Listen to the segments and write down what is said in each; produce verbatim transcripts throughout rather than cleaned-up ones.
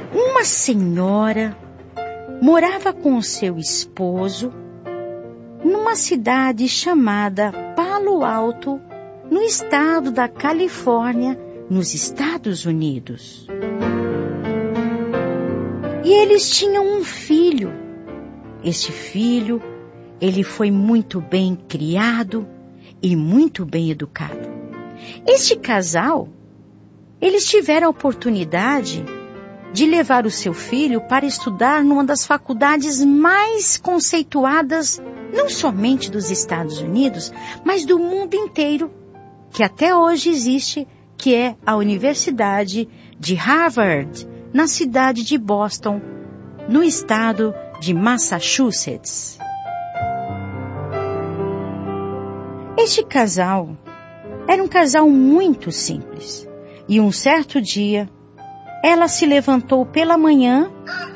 Uma senhora morava com o seu esposo numa cidade chamada Palo Alto, no estado da Califórnia, nos Estados Unidos. E eles tinham um filho. Este filho, ele foi muito bem criado e muito bem educado. Este casal, eles tiveram a oportunidade de levar o seu filho para estudar numa das faculdades mais conceituadas, não somente dos Estados Unidos, mas do mundo inteiro, que até hoje existe, que é a Universidade de Harvard, na cidade de Boston, no estado de Massachusetts. Este casal era um casal muito simples. E um certo dia, ela se levantou pela manhã,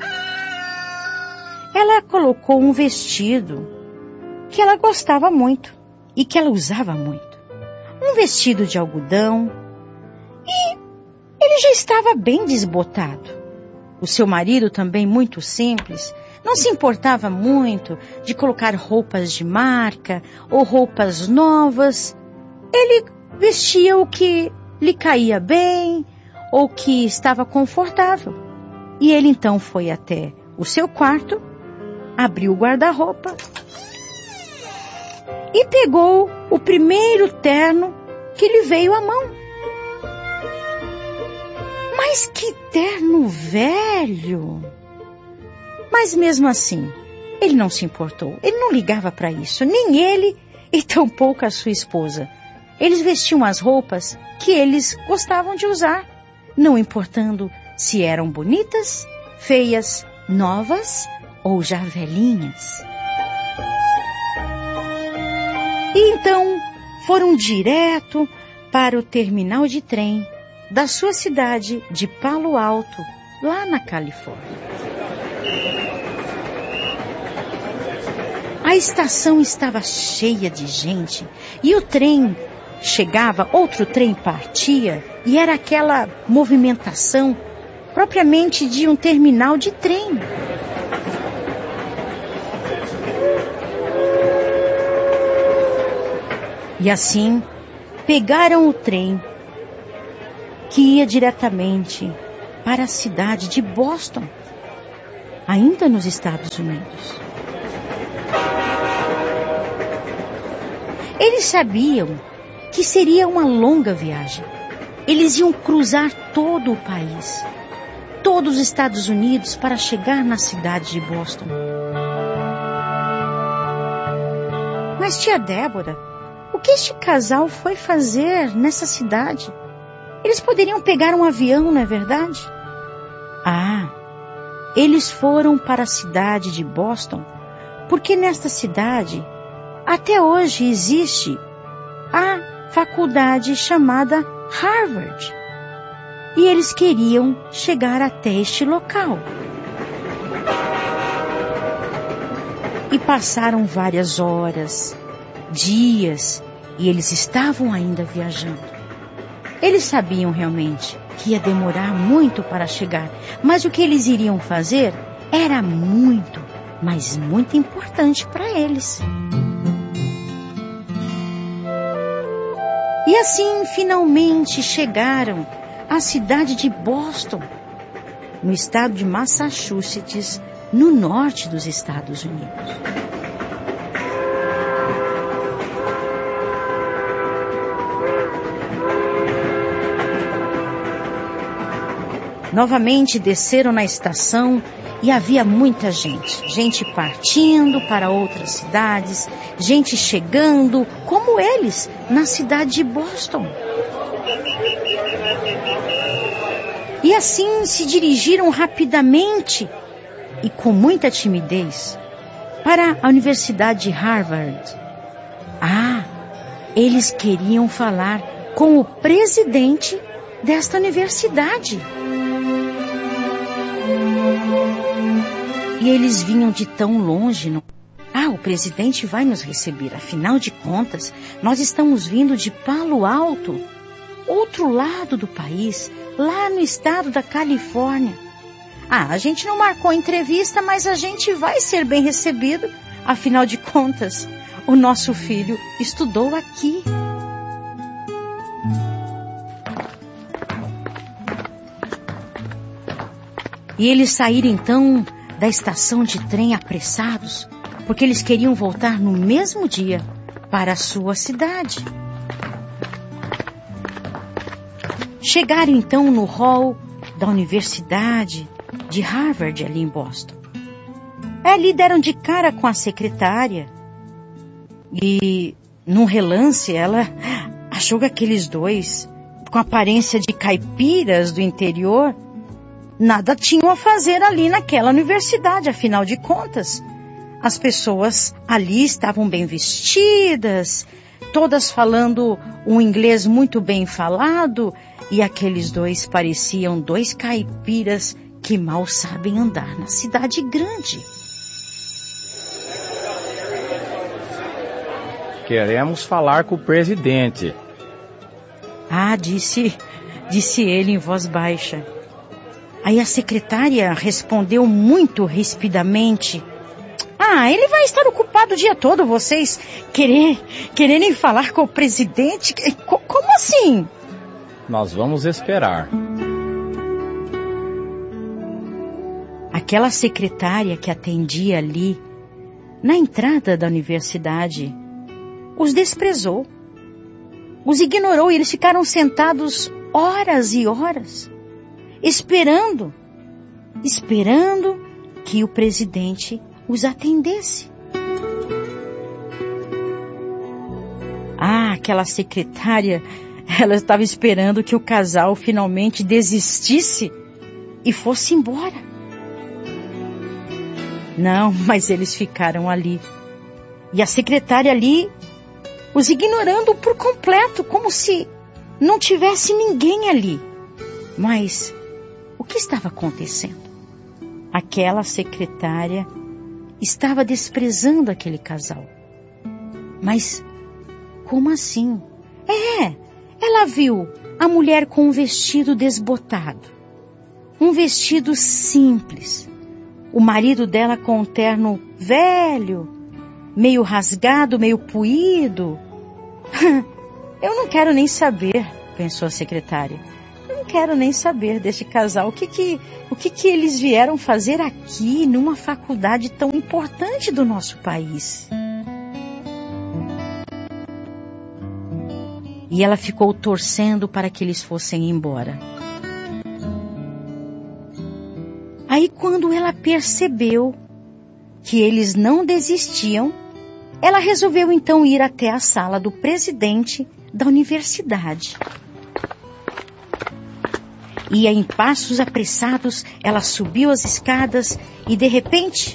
ela colocou um vestido que ela gostava muito e que ela usava muito. Um vestido de algodão, e ele já estava bem desbotado. O seu marido, também muito simples, não se importava muito de colocar roupas de marca ou roupas novas. Ele vestia o que lhe caía bem ou que estava confortável. E ele então foi até o seu quarto, abriu o guarda-roupa e pegou o primeiro terno que lhe veio à mão. Mas que terno velho! Mas mesmo assim, ele não se importou. Ele não ligava para isso, nem ele e tampouco a sua esposa. Eles vestiam as roupas que eles gostavam de usar, não importando se eram bonitas, feias, novas ou já velhinhas. E então foram direto para o terminal de trem da sua cidade de Palo Alto, lá na Califórnia. A estação estava cheia de gente e o trem chegava, outro trem partia e era aquela movimentação propriamente de um terminal de trem. E assim, pegaram o trem que ia diretamente para a cidade de Boston, ainda nos Estados Unidos. Eles sabiam que seria uma longa viagem. Eles iam cruzar todo o país, todos os Estados Unidos, para chegar na cidade de Boston. Mas tia Débora, o que este casal foi fazer nessa cidade? Eles poderiam pegar um avião, não é verdade? Ah, eles foram para a cidade de Boston, porque nesta cidade, até hoje existe a faculdade chamada Harvard. E eles queriam chegar até este local. E passaram várias horas, dias, e eles estavam ainda viajando. Eles sabiam realmente que ia demorar muito para chegar, mas o que eles iriam fazer era muito, mas muito importante para eles. E assim, finalmente chegaram à cidade de Boston, no estado de Massachusetts, no norte dos Estados Unidos. Novamente desceram na estação e havia muita gente. Gente partindo para outras cidades, gente chegando, como eles, na cidade de Boston. E assim se dirigiram rapidamente e com muita timidez para a Universidade de Harvard. Ah, eles queriam falar com o presidente desta universidade. E eles vinham de tão longe. Não? Ah, o presidente vai nos receber. Afinal de contas, nós estamos vindo de Palo Alto, outro lado do país, lá no estado da Califórnia. Ah, a gente não marcou entrevista, mas a gente vai ser bem recebido. Afinal de contas, o nosso filho estudou aqui. E eles saíram então da estação de trem apressados, porque eles queriam voltar no mesmo dia para a sua cidade. Chegaram então no hall da Universidade de Harvard, ali em Boston. Ali deram de cara com a secretária e, num relance, ela achou que aqueles dois, com aparência de caipiras do interior, nada tinham a fazer ali naquela universidade. Afinal de contas, as pessoas ali estavam bem vestidas, todas falando um inglês muito bem falado, e aqueles dois pareciam dois caipiras que mal sabem andar na cidade grande. Queremos falar com o presidente. Ah, disse, disse ele em voz baixa. Aí a secretária respondeu muito rispidamente. Ah, ele vai estar ocupado o dia todo, vocês querer, quererem falar com o presidente? Como assim? Nós vamos esperar. Aquela secretária que atendia ali, na entrada da universidade, os desprezou, os ignorou e eles ficaram sentados horas e horas, esperando, esperando que o presidente os atendesse. Ah, aquela secretária, ela estava esperando que o casal finalmente desistisse e fosse embora. Não, mas eles ficaram ali. E a secretária ali os ignorando por completo, como se não tivesse ninguém ali. Mas o que estava acontecendo? Aquela secretária estava desprezando aquele casal. Mas como assim? É, ela viu a mulher com um vestido desbotado, um vestido simples. O marido dela com um terno velho, meio rasgado, meio puído. Eu não quero nem saber, pensou a secretária. Eu não quero nem saber deste casal. O que que, o que que eles vieram fazer aqui, numa faculdade tão importante do nosso país? E ela ficou torcendo para que eles fossem embora. Aí, quando ela percebeu que eles não desistiam, ela resolveu então ir até a sala do presidente da universidade. E em passos apressados, ela subiu as escadas e, de repente...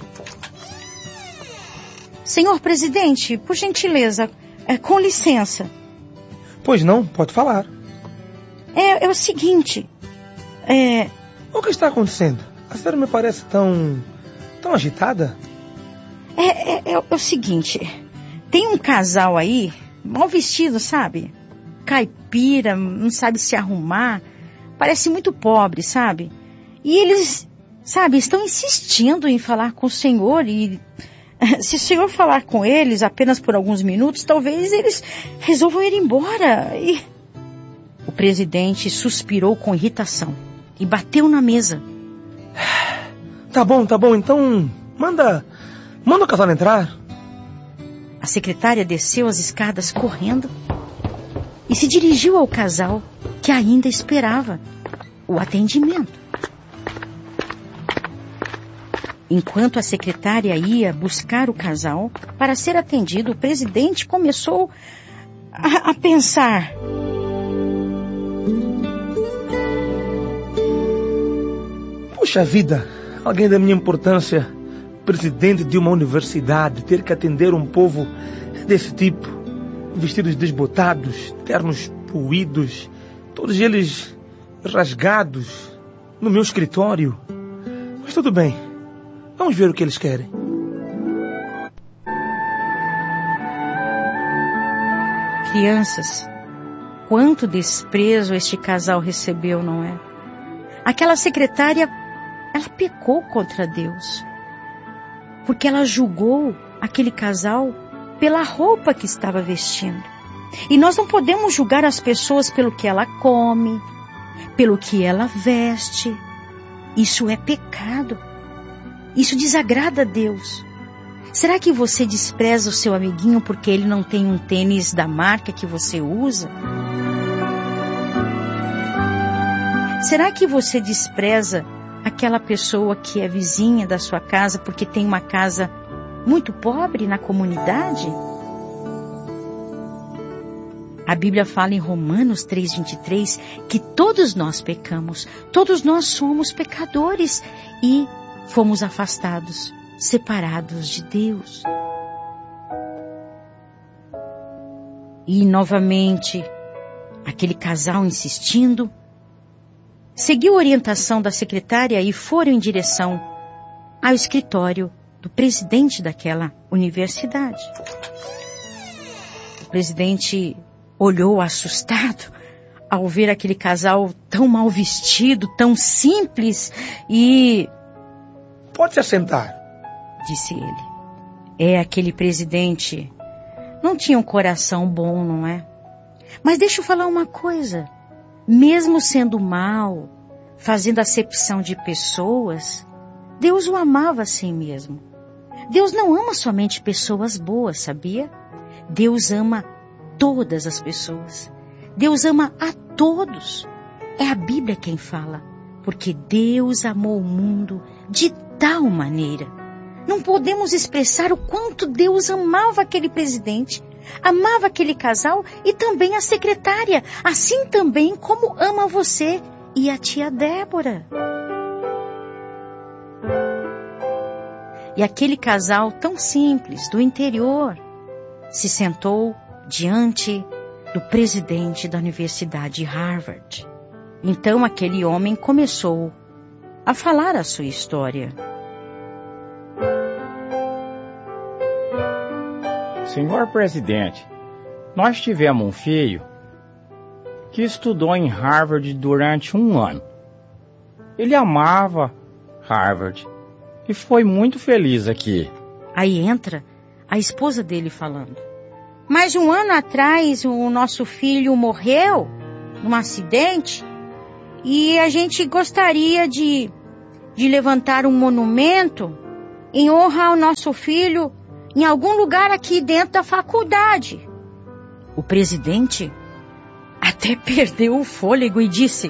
Senhor presidente, por gentileza, é, com licença. Pois não, pode falar. É, é o seguinte... É... O que está acontecendo? A senhora me parece tão... tão agitada. É, é, é, é o seguinte... Tem um casal aí, mal vestido, sabe? Caipira, não sabe se arrumar... Parece muito pobre, sabe? E eles, sabe, estão insistindo em falar com o senhor e... Se o senhor falar com eles apenas por alguns minutos, talvez eles resolvam ir embora. E... O presidente suspirou com irritação e bateu na mesa. Tá bom, tá bom, então manda, manda o casal entrar. A secretária desceu as escadas correndo e se dirigiu ao casal que ainda esperava o atendimento. Enquanto a secretária ia buscar o casal para ser atendido, o presidente começou a, a pensar. Puxa vida, alguém da minha importância, presidente de uma universidade, ter que atender um povo desse tipo, vestidos desbotados, ternos puídos, todos eles rasgados, no meu escritório. Mas tudo bem, vamos ver o que eles querem. Crianças, quanto desprezo este casal recebeu, não é? Aquela secretária, ela pecou contra Deus. Porque ela julgou aquele casal pela roupa que estava vestindo. E nós não podemos julgar as pessoas pelo que ela come, pelo que ela veste. Isso é pecado. Isso desagrada a Deus. Será que você despreza o seu amiguinho porque ele não tem um tênis da marca que você usa? Será que você despreza aquela pessoa que é vizinha da sua casa porque tem uma casa muito pobre na comunidade? A Bíblia fala em Romanos três, vinte e três que todos nós pecamos, todos nós somos pecadores e fomos afastados, separados de Deus. E novamente, aquele casal insistindo, seguiu a orientação da secretária e foram em direção ao escritório do presidente daquela universidade. O presidente olhou assustado ao ver aquele casal tão mal vestido, tão simples e... Pode se assentar, disse ele. É, aquele presidente não tinha um coração bom, não é? Mas deixa eu falar uma coisa. Mesmo sendo mal, fazendo acepção de pessoas, Deus o amava assim mesmo. Deus não ama somente pessoas boas, sabia? Deus ama todas as pessoas. Deus ama a todos. É a Bíblia quem fala. Porque Deus amou o mundo de tal maneira. Não podemos expressar o quanto Deus amava aquele presidente, amava aquele casal e também a secretária, assim também como ama você e a tia Débora. E aquele casal tão simples, do interior, se sentou diante do presidente da Universidade Harvard. Então aquele homem começou a falar a sua história. Senhor presidente, nós tivemos um filho que estudou em Harvard durante um ano. Ele amava Harvard e foi muito feliz aqui. Aí entra a esposa dele falando. Mas um ano atrás o nosso filho morreu num acidente e a gente gostaria de, de levantar um monumento em honra ao nosso filho em algum lugar aqui dentro da faculdade. O presidente até perdeu o fôlego e disse: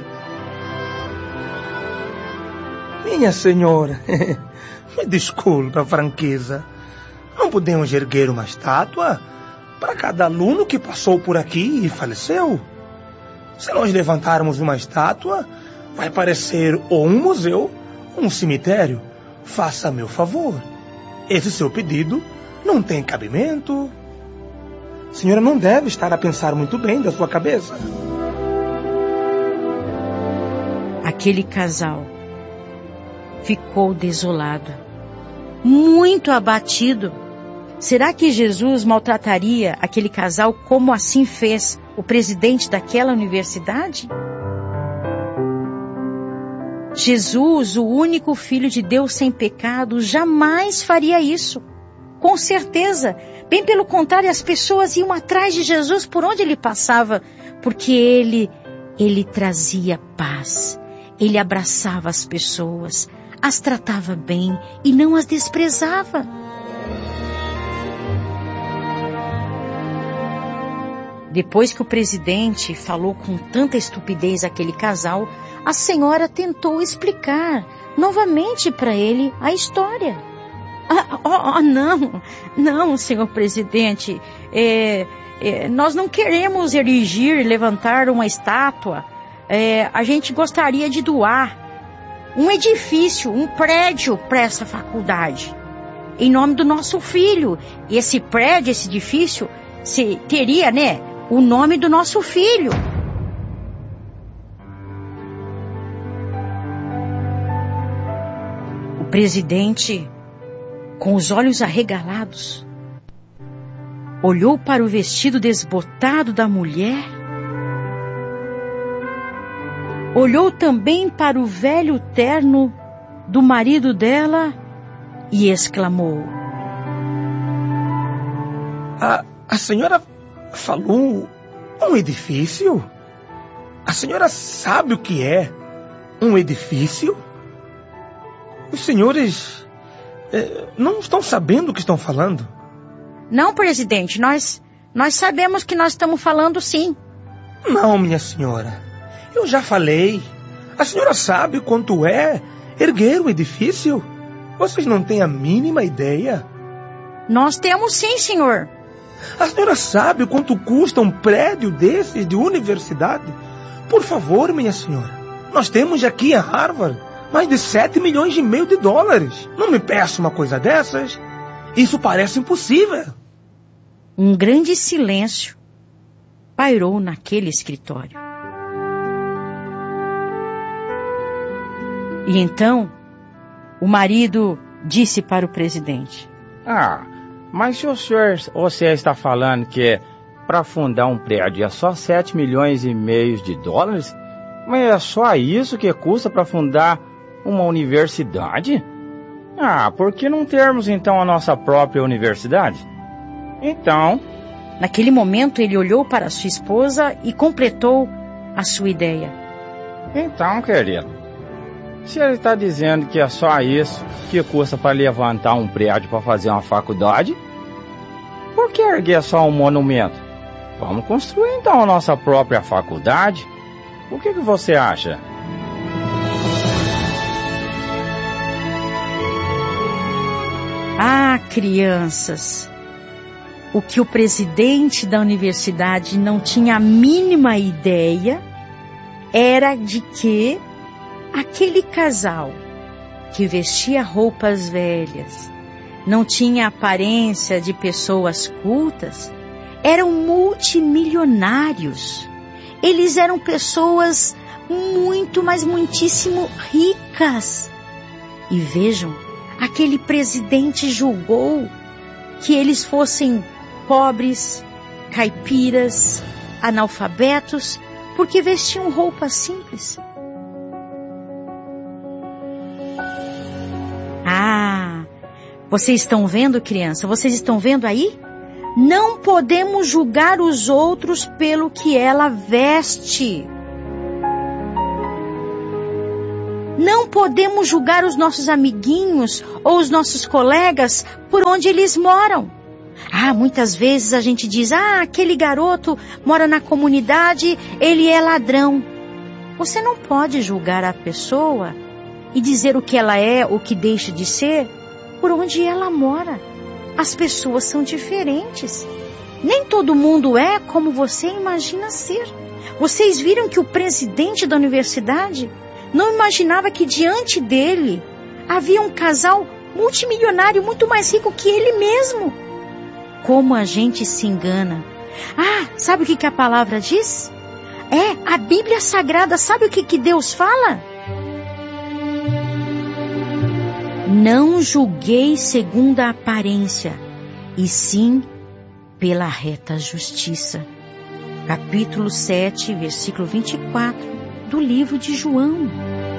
Minha senhora, me desculpe a franqueza. Não podemos erguer uma estátua para cada aluno que passou por aqui e faleceu? Se nós levantarmos uma estátua, vai parecer ou um museu ou um cemitério. Faça meu favor. Esse seu pedido não tem cabimento. A senhora não deve estar a pensar muito bem da sua cabeça. Aquele casal ficou desolado, muito abatido. Será que Jesus maltrataria aquele casal como assim fez o presidente daquela universidade? Jesus, o único Filho de Deus sem pecado, jamais faria isso. Com certeza, bem pelo contrário, as pessoas iam atrás de Jesus por onde ele passava, porque ele, ele trazia paz, ele abraçava as pessoas, as tratava bem e não as desprezava. Depois que o presidente falou com tanta estupidez aquele casal, a senhora tentou explicar novamente para ele a história. Ah, oh, oh, não, não, senhor presidente, é, é, nós não queremos erigir, levantar uma estátua, é, a gente gostaria de doar um edifício, um prédio para essa faculdade, em nome do nosso filho. E esse prédio, esse edifício, se, teria, né, o nome do nosso filho. O presidente, com os olhos arregalados, olhou para o vestido desbotado da mulher, olhou também para o velho terno do marido dela e exclamou: A, a senhora falou um edifício? A senhora sabe o que é um edifício? Os senhores eh, não estão sabendo o que estão falando? Não, presidente, nós, nós sabemos que nós estamos falando sim. Não, minha senhora. Eu já falei. A senhora sabe quanto é erguer um edifício? Vocês não têm a mínima ideia? Nós temos sim, senhor. A senhora sabe quanto custa um prédio desses de universidade? Por favor, minha senhora. Nós temos aqui em Harvard mais de sete milhões e meio de dólares. Não me peça uma coisa dessas. Isso parece impossível. Um grande silêncio pairou naquele escritório. E então, o marido disse para o presidente: Ah, mas se o senhor você está falando que para fundar um prédio é só sete milhões e meio de dólares, mas é só isso que custa para fundar uma universidade? Ah, por que não termos então a nossa própria universidade? Então... Naquele momento ele olhou para sua esposa e completou a sua ideia. Então, querido, se ele está dizendo que é só isso que custa para levantar um prédio para fazer uma faculdade, por que erguer só um monumento? Vamos construir então a nossa própria faculdade? O que, que você acha? Ah, crianças! O que o presidente da universidade não tinha a mínima ideia era de que aquele casal que vestia roupas velhas, não tinha aparência de pessoas cultas, eram multimilionários. Eles eram pessoas muito, mas muitíssimo ricas. E vejam, aquele presidente julgou que eles fossem pobres, caipiras, analfabetos, porque vestiam roupas simples. Ah, vocês estão vendo, criança? Vocês estão vendo aí? Não podemos julgar os outros pelo que ela veste. Não podemos julgar os nossos amiguinhos ou os nossos colegas por onde eles moram. Ah, muitas vezes a gente diz: ah, aquele garoto mora na comunidade, ele é ladrão. Você não pode julgar a pessoa e dizer o que ela é, o que deixa de ser, por onde ela mora. As pessoas são diferentes. Nem todo mundo é como você imagina ser. Vocês viram que o presidente da universidade não imaginava que diante dele havia um casal multimilionário muito mais rico que ele mesmo. Como a gente se engana. Ah, sabe o que, que a palavra diz? É, a Bíblia Sagrada, sabe o que, que Deus fala? Não julguei segundo a aparência, e sim pela reta justiça. Capítulo sete, versículo vinte e quatro, do livro de João.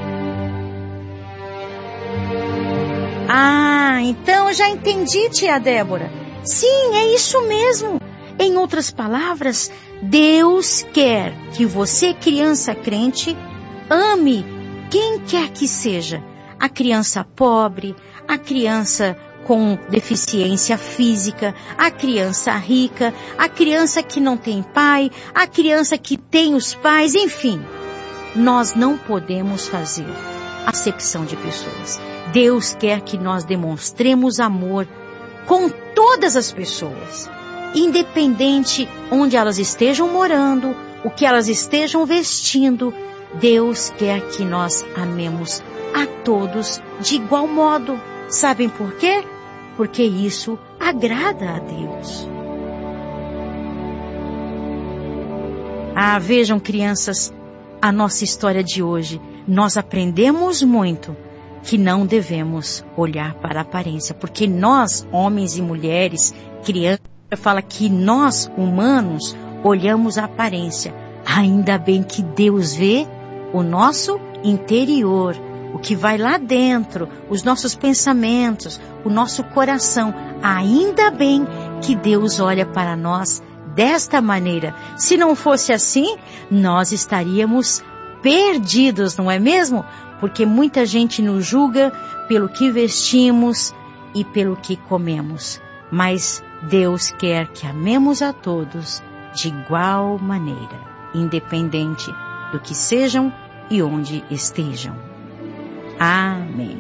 Ah, então eu já entendi, tia Débora. Sim, é isso mesmo. Em outras palavras, Deus quer que você, criança crente, ame quem quer que seja. A criança pobre, a criança com deficiência física, a criança rica, a criança que não tem pai, a criança que tem os pais, enfim. Nós não podemos fazer acepção de pessoas. Deus quer que nós demonstremos amor com todas as pessoas, independente onde elas estejam morando, o que elas estejam vestindo. Deus quer que nós amemos a todos de igual modo. Sabem por quê? Porque isso agrada a Deus. Ah, vejam, crianças, a nossa história de hoje. Nós aprendemos muito que não devemos olhar para a aparência, porque nós, homens e mulheres, crianças, fala que nós, humanos, olhamos a aparência. Ainda bem que Deus vê o nosso interior, o que vai lá dentro, os nossos pensamentos, o nosso coração. Ainda bem que Deus olha para nós desta maneira. Se não fosse assim, nós estaríamos perdidos, não é mesmo? Porque muita gente nos julga pelo que vestimos e pelo que comemos. Mas Deus quer que amemos a todos de igual maneira, independente do que sejam e onde estejam. Amém.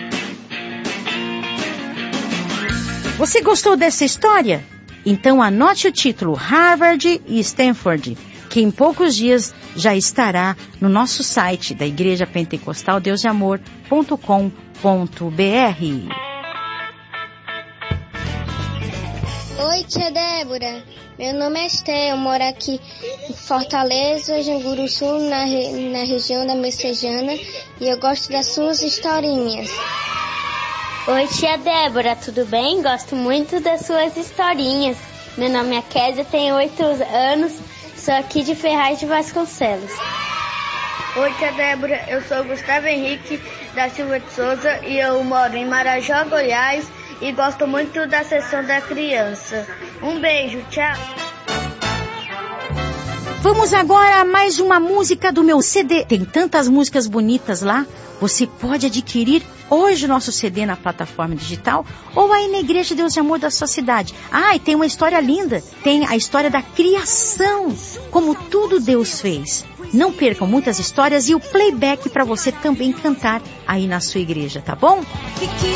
Você gostou dessa história? Então anote o título Harvard e Stanford, que em poucos dias já estará no nosso site da Igreja Pentecostal Deus de Amor ponto com ponto br. Oi, tia Débora. Meu nome é Esté, eu moro aqui em Fortaleza, Janguruçu, na, na região da Messejana, e eu gosto das suas historinhas. Oi, tia Débora, tudo bem? Gosto muito das suas historinhas. Meu nome é Kézia, tenho oito anos, sou aqui de Ferraz de Vasconcelos. Oi, tia Débora, eu sou Gustavo Henrique da Silva de Souza e eu moro em Marajó, Goiás, e gosto muito da sessão da criança. Um beijo, tchau. Vamos agora a mais uma música do meu C D. Tem tantas músicas bonitas lá. Você pode adquirir hoje o nosso C D na plataforma digital ou aí na Igreja Deus de Amor da sua cidade. Ah, e tem uma história linda. Tem a história da criação, como tudo Deus fez. Não percam muitas histórias e o playback para você também cantar aí na sua igreja, tá bom?